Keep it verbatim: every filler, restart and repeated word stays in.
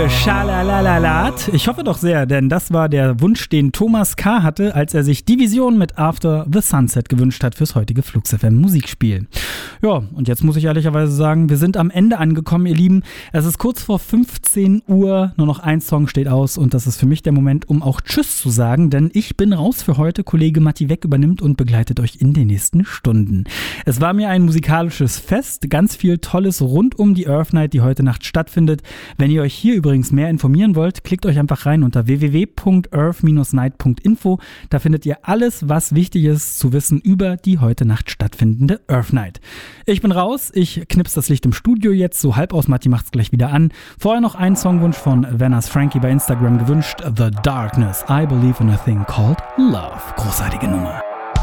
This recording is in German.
Schalalalat. Ich hoffe doch sehr, denn das war der Wunsch, den Thomas K. hatte, als er sich Division mit After the Sunset gewünscht hat fürs heutige Flux F M Musikspiel. Ja, und jetzt muss ich ehrlicherweise sagen, wir sind am Ende angekommen, ihr Lieben. Es ist kurz vor fünfzehn Uhr, nur noch ein Song steht aus und das ist für mich der Moment, um auch Tschüss zu sagen, denn ich bin raus für heute. Kollege Matti Weck übernimmt und begleitet euch in den nächsten Stunden. Es war mir ein musikalisches Fest, ganz viel Tolles rund um die Earth Night, die heute Nacht stattfindet. Wenn ihr euch hier übrigens mehr informieren wollt, klickt euch einfach rein unter w w w punkt earth dash night punkt info. Da findet ihr alles, was wichtig ist zu wissen über die heute Nacht stattfindende Earth Night. Ich bin raus, ich knips das Licht im Studio jetzt, so halb aus, Matti macht's gleich wieder an. Vorher noch ein Songwunsch von Vanners Frankie bei Instagram gewünscht, The Darkness, I Believe in a Thing Called Love. Großartige Nummer.